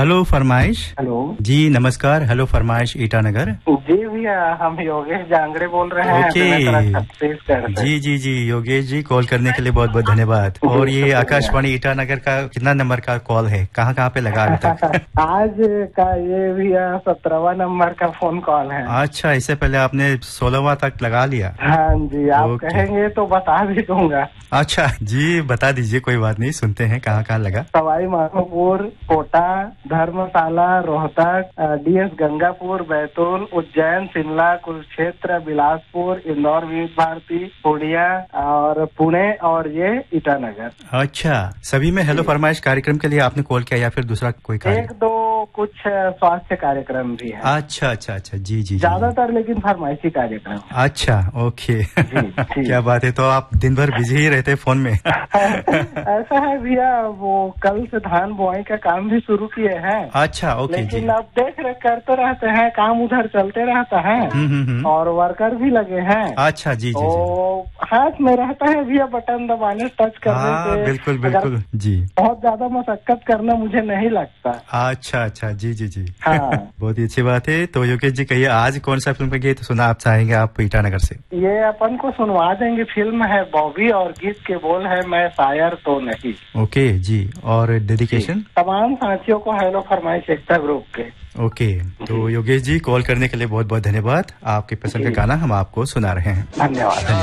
Hello फरमाइश। Hello जी नमस्कार। Hello फरमाइश ईटानगर। जी भैया, हम योगेश जांगड़े बोल रहे हैं। ओके जी योगेश जी, कॉल करने के लिए बहुत बहुत धन्यवाद। और ये आकाशवाणी ईटानगर का कितना नंबर का कॉल है, कहाँ पे लगा अभी तक? आज का ये भैया 17वां नंबर का फोन कॉल है। अच्छा, इससे पहले आपने 16वां तक लगा लिया? हाँ जी, आप कहेंगे तो बता भी दूंगा। अच्छा जी, बता दीजिए, कोई बात नहीं, सुनते हैं कहाँ लगा। सवाई माधोपुर, कोटा, धर्मशाला, रोहतक, डीएस गंगापुर, बैतूल, उज्जैन, शिमला, कुरुक्षेत्र, बिलासपुर, इंदौर, विविध भारती, पूर्णिया और पुणे और ये ईटानगर। अच्छा, सभी में हेलो फरमाइश कार्यक्रम के लिए आपने कॉल किया या फिर दूसरा कोई कार्यक्रम? एक दो कुछ स्वास्थ्य कार्यक्रम भी है। अच्छा जी ज्यादातर लेकिन फरमाइशी कार्यक्रम। अच्छा, ओके। क्या बात है, तो आप दिन भर बिजी ही रहते फोन में? ऐसा है भैया, वो कल से धान बुआई का काम भी शुरू किए हैं। अच्छा, ओके। लेकिन अब देख रेख करते रहते हैं, काम उधर चलते रहता है और वर्कर भी लगे हैं। अच्छा जी हाथ में रहता है भैया, बटन दबाने, टच करने से। बिल्कुल जी। बहुत ज्यादा मशक्कत करना मुझे नहीं लगता। अच्छा जी। हाँ। बहुत ही अच्छी बात है। तो योगेश जी, कहिए आज कौन सा फिल्म का गीत सुना आप चाहेंगे आप ईटानगर से? ये अपन को सुनवा देंगे, फिल्म है बॉबी और गीत के बोल है मैं शायर तो नहीं। ओके जी। और डेडिकेशन? तमाम साथियों को हेलो फरमाइश एकता ग्रुप के। ओके, तो योगेश जी कॉल करने के लिए बहुत बहुत धन्यवाद। आपके पसंद का गाना हम आपको सुना रहे हैं। धन्यवाद।